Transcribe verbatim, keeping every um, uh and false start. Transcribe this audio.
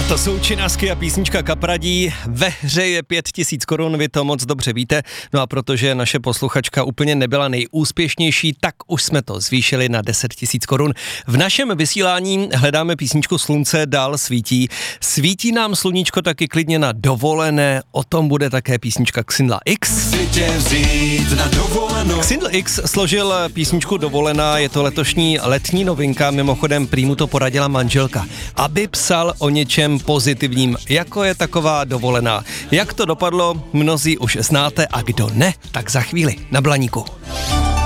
To jsou Činasky a písnička Kapradí. Ve hře je pět tisíc korun, vy to moc dobře víte. No a protože naše posluchačka úplně nebyla nejúspěšnější, tak už jsme to zvýšili na deset tisíc korun. V našem vysílání hledáme písničku Slunce dál svítí. Svítí nám sluníčko taky klidně na dovolené, o tom bude také písnička Xindla X. Xindl X složil písničku Dovolená, je to letošní letní novinka, mimochodem prý mu to poradila manželka, aby psal o něčem pozitivním, jako je taková dovolená. Jak to dopadlo, mnozí už znáte a kdo ne, tak za chvíli na Blaníku.